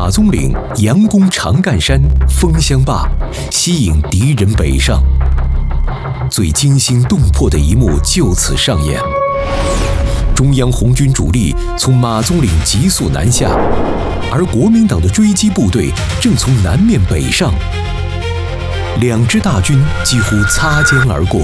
马鬃岭，佯攻长干山、封乡坝，吸引敌人北上。最惊心动魄的一幕就此上演。中央红军主力从马鬃岭急速南下，而国民党的追击部队正从南面北上，两支大军几乎擦肩而过。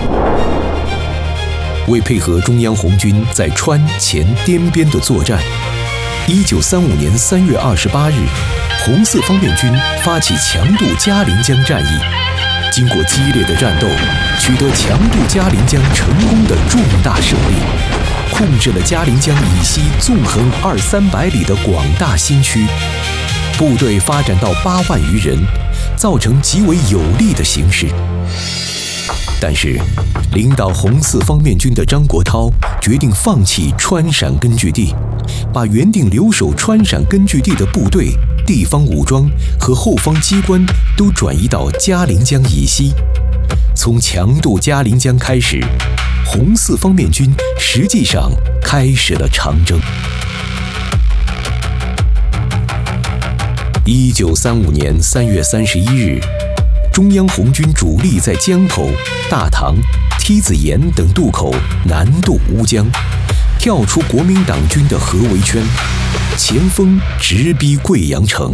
为配合中央红军在川黔滇边的作战，1935年3月28日，红四方面军发起强渡嘉陵江战役。经过激烈的战斗，取得强渡嘉陵江成功的重大胜利，控制了嘉陵江以西纵横200-300里的广大新区，部队发展到8万余人，造成极为有利的形势。但是，领导红四方面军的张国焘决定放弃川陕根据地，把原定留守川陕根据地的部队、地方武装和后方机关都转移到嘉陵江以西。从强渡嘉陵江开始，红四方面军实际上开始了长征。1935年3月31日，中央红军主力在江头、大塘、梯子岩等渡口南渡乌江，跳出国民党军的合围圈，前锋直逼贵阳城。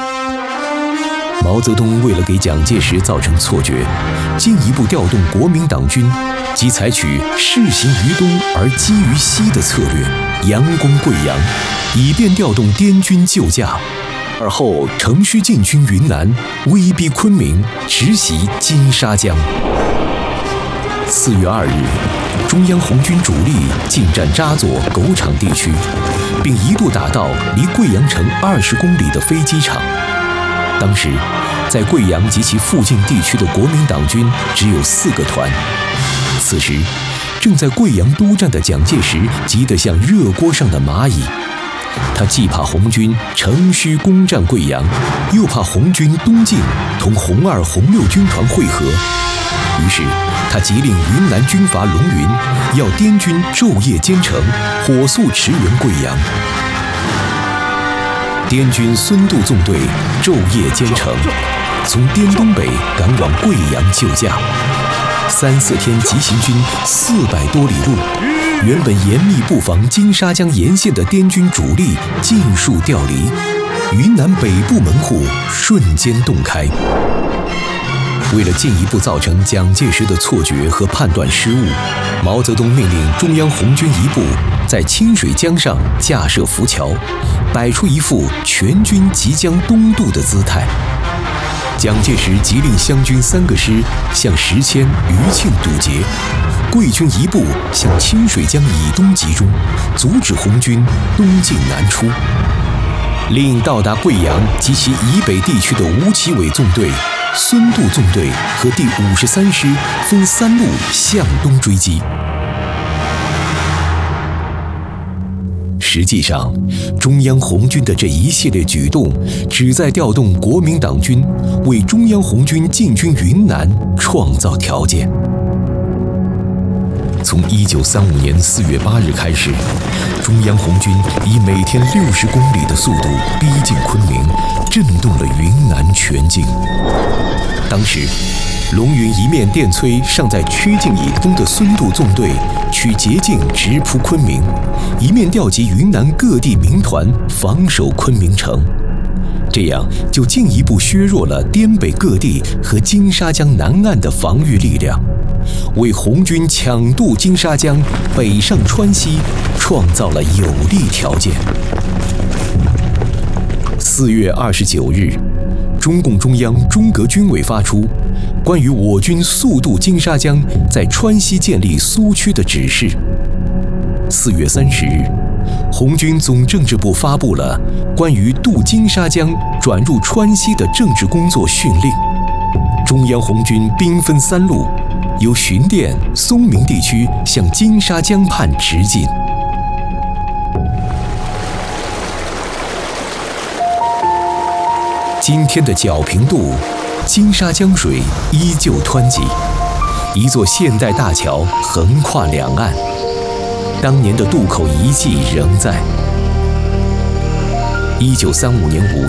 毛泽东为了给蒋介石造成错觉，进一步调动国民党军，即采取势行于东而击于西的策略，佯攻贵阳，以便调动滇军救驾。而后乘虚进军云南，威逼昆明，直袭金沙江。4月2日，中央红军主力进占扎左、狗场地区，并一度打到离贵阳城20公里的飞机场。当时，在贵阳及其附近地区的国民党军只有4个团。此时，正在贵阳督战的蒋介石急得像热锅上的蚂蚁。他既怕红军乘虚攻占贵阳，又怕红军东进同红二、红六军团会合，于是他急令云南军阀龙云要滇军昼夜兼程，火速驰援贵阳。滇军孙渡纵队昼夜兼程，从滇东北赶往贵阳救驾。3-4天急行军400多里路，原本严密布防金沙江沿线的滇军主力尽数调离，云南北部门户瞬间洞开。为了进一步造成蒋介石的错觉和判断失误，毛泽东命令中央红军一部在清水江上架设浮桥，摆出一副全军即将东渡的姿态。蒋介石急令湘军3个师向石阡、余庆堵截，贵军一部向清水江以东集中，阻止红军东进南出。另到达贵阳及其以北地区的吴奇伟纵队、孙渡纵队和第53师分3路向东追击。实际上，中央红军的这一系列举动，旨在调动国民党军，为中央红军进军云南创造条件。从1935年4月8日开始，中央红军以每天60公里的速度逼近昆明，震动了云南全境。当时，龙云一面电催尚在曲靖以东的孙渡纵队取捷径直扑昆明，一面调集云南各地民团防守昆明城。这样就进一步削弱了滇北各地和金沙江南岸的防御力量，为红军抢渡金沙江、北上川西创造了有利条件。4月29日，中共中央中革军委发出关于我军速渡金沙江在川西建立苏区的指示。4月30日，红军总政治部发布了关于渡金沙江转入川西的政治工作训令。中央红军兵分3路，由巡甸、松明地区向金沙江畔直进。今天的皎平渡，金沙江水依旧湍急，一座现代大桥横跨两岸，当年的渡口遗迹仍在。1935年5月。